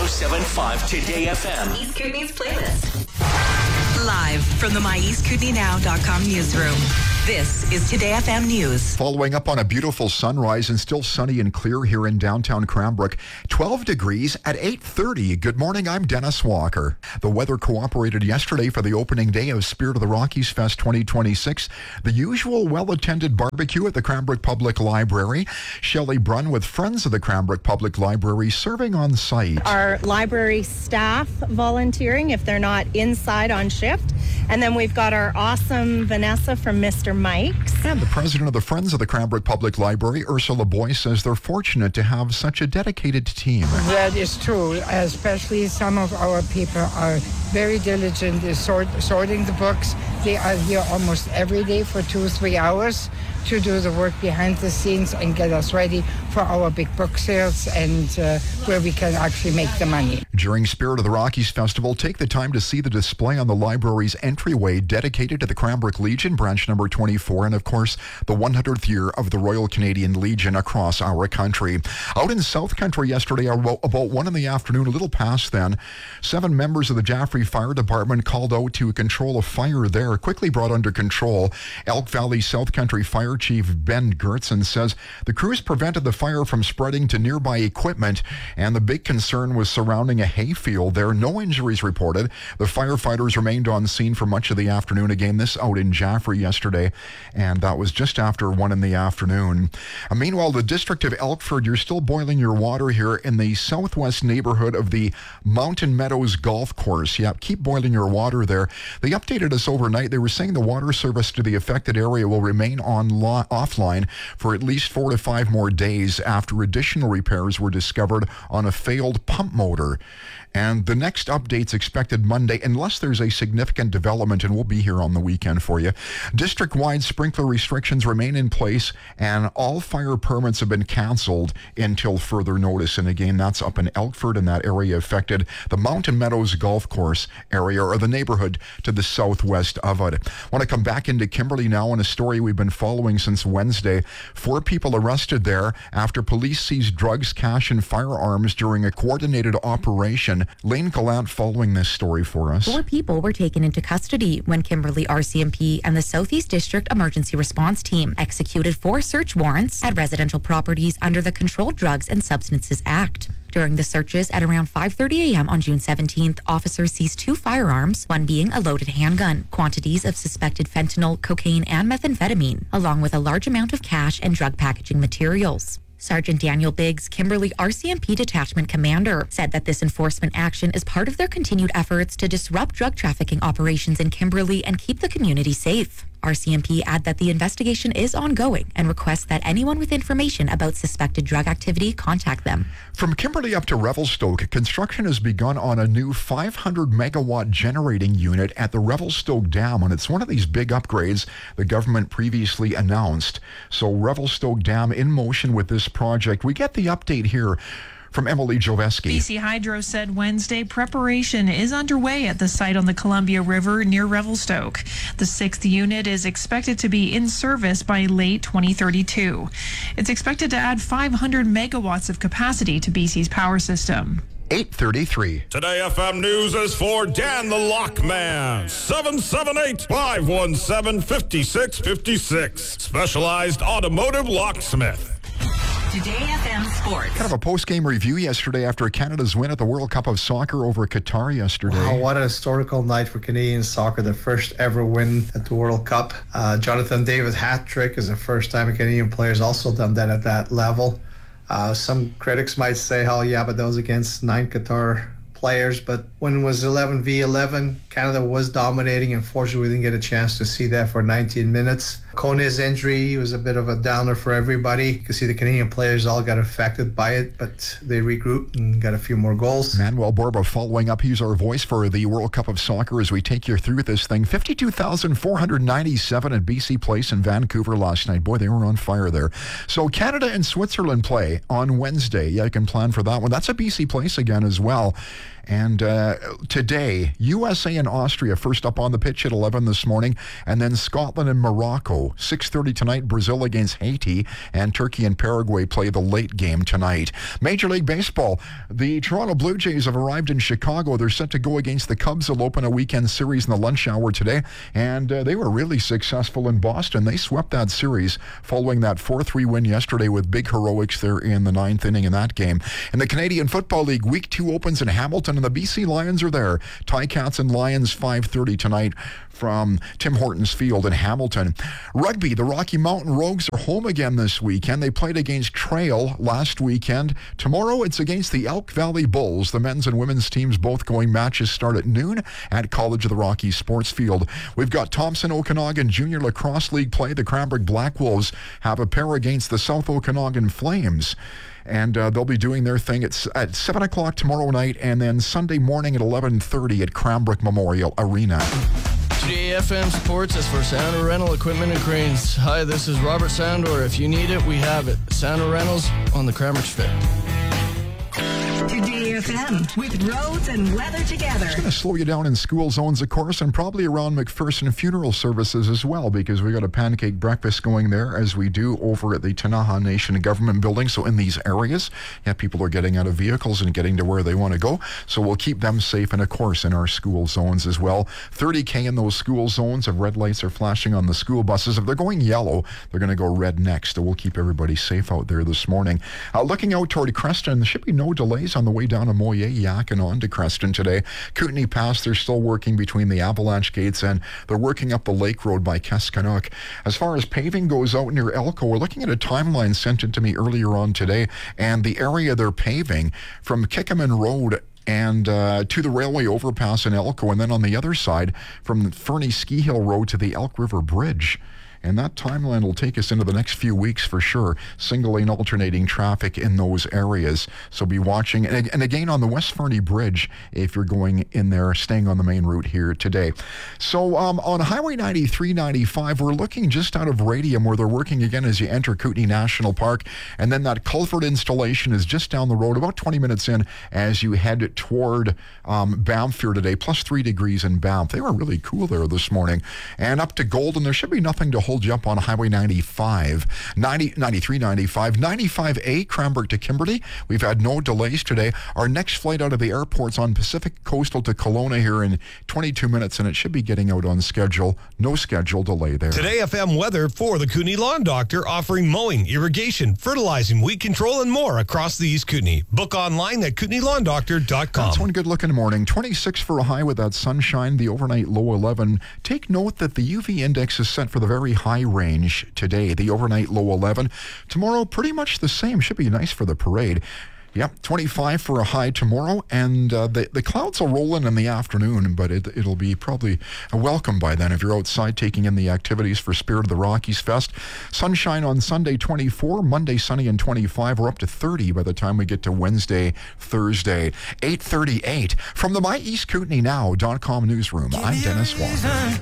107.5 Today FM. East Kootenay's playlist. Live from the MyEastKootenayNow.com newsroom. This is Today FM News. Following up on a beautiful sunrise and still sunny and clear here in downtown Cranbrook. 12 degrees at 8:30. Good morning, I'm Dennis Walker. The weather cooperated yesterday for the opening day of Spirit of the Rockies Fest 2026. The usual well-attended barbecue at the Cranbrook Public Library. Shelley Brunn with Friends of the Cranbrook Public Library serving on site. Our library staff volunteering if they're not inside on shift. And then we've got our awesome Vanessa from Mr. Mike's. And the president of the Friends of the Cranbrook Public Library, Ursula Boyce, says they're fortunate to have such a dedicated team. That is true, especially some of our people are very diligent in sorting the books. They are here almost every day for 2-3 hours to do the work behind the scenes and get us ready for our big book sales and where we can actually make the money. During Spirit of the Rockies Festival, take the time to see the display on the library's entryway dedicated to the Cranbrook Legion, branch number 24, and of course, the 100th year of the Royal Canadian Legion across our country. Out in South Country yesterday, about 1 in the afternoon, a little past then, 7 members of the Jaffrey Fire Department called out to control a fire there, quickly brought under control. Elk Valley South Country Fire Chief Ben Gertson says the crews prevented the fire from spreading to nearby equipment, and the big concern was surrounding a hayfield there. No injuries reported. The firefighters remained on scene for much of the afternoon. Again, this out in Jaffrey yesterday, and that was just after 1 in the afternoon. Meanwhile, the district of Elkford, you're still boiling your water here in the southwest neighborhood of the Mountain Meadows Golf Course. Yeah, keep boiling your water there. They updated us overnight. They were saying the water service to the affected area will remain offline for at least 4 to 5 more days after additional repairs were discovered on a failed pump motor. And the next update's expected Monday, unless there's a significant development, and we'll be here on the weekend for you. District-wide sprinkler restrictions remain in place, and all fire permits have been canceled until further notice. And again, that's up in Elkford, and that area affected the Mountain Meadows Golf Course area, or the neighborhood to the southwest of it. I want to come back into Kimberley now on a story we've been following since Wednesday. 4 people arrested there after police seized drugs, cash, and firearms during a coordinated operation. Lane Gallant following this story for us. 4 people were taken into custody when Kimberley RCMP and the Southeast District Emergency Response Team executed 4 search warrants at residential properties under the Controlled Drugs and Substances Act. During the searches at around 5:30 a.m. on June 17th, officers seized 2 firearms, one being a loaded handgun, quantities of suspected fentanyl, cocaine, and methamphetamine, along with a large amount of cash and drug packaging materials. Sergeant Daniel Biggs, Kimberley RCMP Detachment Commander, said that this enforcement action is part of their continued efforts to disrupt drug trafficking operations in Kimberley and keep the community safe. RCMP add that the investigation is ongoing and requests that anyone with information about suspected drug activity contact them. From Kimberley up to Revelstoke, construction has begun on a new 500 megawatt generating unit at the Revelstoke Dam, and it's one of these big upgrades the government previously announced. So Revelstoke Dam in motion with this project. We get the update here from Emily Joveski. BC Hydro said Wednesday preparation is underway at the site on the Columbia River near Revelstoke. The 6th unit is expected to be in service by late 2032. It's expected to add 500 megawatts of capacity to BC's power system. 8:33. Today FM News is for Dan the Lockman. 778-517-5656. Specialized automotive locksmith. Today FM Sports. Kind of a post-game review yesterday after Canada's win at the World Cup of Soccer over Qatar yesterday. Wow, what a historical night for Canadian soccer. The first ever win at the World Cup. Jonathan David hat-trick is the first time a Canadian player has also done that at that level. Some critics might say, oh yeah, but that was against 9 Qatar players. But when it was 11v11, Canada was dominating. Unfortunately, we didn't get a chance to see that for 19 minutes. Kone's injury was a bit of a downer for everybody. You can see the Canadian players all got affected by it, but they regrouped and got a few more goals. Manuel Borba following up. He's our voice for the World Cup of Soccer as we take you through this thing. 52,497 at BC Place in Vancouver last night. Boy, they were on fire there. So Canada and Switzerland play on Wednesday. Yeah, you can plan for that one. That's a BC Place again as well. And today, USA and Austria first up on the pitch at 11 this morning, and then Scotland and Morocco Mexico. 6:30 tonight, Brazil against Haiti, and Turkey and Paraguay play the late game tonight. Major League Baseball, the Toronto Blue Jays have arrived in Chicago. They're set to go against the Cubs. They'll open a weekend series in the lunch hour today, and they were really successful in Boston. They swept that series following that 4-3 win yesterday with big heroics there in the ninth inning in that game. In the Canadian Football League, Week 2 opens in Hamilton, and the BC Lions are there. Ticats and Lions 5:30 tonight from Tim Hortons Field in Hamilton. Rugby, the Rocky Mountain Rogues are home again this weekend. They played against Trail last weekend. Tomorrow it's against the Elk Valley Bulls. The men's and women's teams both going. Matches start at noon at College of the Rockies Sports Field. We've got Thompson Okanagan Junior Lacrosse League play. The Cranbrook Black Wolves have a pair against the South Okanagan Flames. And they'll be doing their thing at 7 o'clock tomorrow night, and then Sunday morning at 11:30 at Cranbrook Memorial Arena. Today FM Sports is for Sandor Rental Equipment and Cranes. Hi, this is Robert Sandor. If you need it, we have it. Sandor Rentals on the Cranbrook Strip. Today FM with roads and weather together. It's going to slow you down in school zones, of course, and probably around McPherson Funeral Services as well, because we got a pancake breakfast going there, as we do over at the Tanaha Nation Government Building. So in these areas, people are getting out of vehicles and getting to where they want to go. So we'll keep them safe, and of course in our school zones as well. 30K in those school zones. If red lights are flashing on the school buses, if they're going yellow, they're going to go red next. So we'll keep everybody safe out there this morning. Looking out toward Creston, there should be no delays on the way down to Moyeyak and on to Creston today. Kootenay Pass, they're still working between the Avalanche Gates, and they're working up the Lake Road by Keskanuk. As far as paving goes out near Elko, we're looking at a timeline sent in to me earlier on today, and the area they're paving from Kickaman Road and to the railway overpass in Elko, and then on the other side from Fernie Ski Hill Road to the Elk River Bridge. And that timeline will take us into the next few weeks for sure. Single lane alternating traffic in those areas. So be watching. And again, on the West Fernie Bridge, if you're going in there, staying on the main route here today. So on Highway 93-95, we're looking just out of Radium, where they're working again as you enter Kootenay National Park. And then that culvert installation is just down the road, about 20 minutes in, as you head toward Banff here today, plus 3 degrees in Banff. They were really cool there this morning. And up to Golden, there should be nothing to hold you up on Highway 95, 93-95, 95A, Cranbrook to Kimberley. We've had no delays today. Our next flight out of the airport's on Pacific Coastal to Kelowna here in 22 minutes, and it should be getting out on schedule. No schedule delay there. Today FM weather for the Kootenay Lawn Doctor, offering mowing, irrigation, fertilizing, weed control, and more across the East Kootenay. Book online at KootenayLawnDoctor.com. That's one good looking morning. 26 for a high with that sunshine, the overnight low 11. Take note that the UV index is set for the very high range today, the overnight low 11. Tomorrow, pretty much the same. Should be nice for the parade. Yep, 25 for a high tomorrow, and the clouds will roll in the afternoon, but it'll be probably a welcome by then if you're outside taking in the activities for Spirit of the Rockies Fest. Sunshine on Sunday, 24, Monday sunny and 25. We're up to 30 by the time we get to Wednesday, Thursday, 8:38. From the MyEastKootenayNow.com newsroom, I'm Dennis Walker.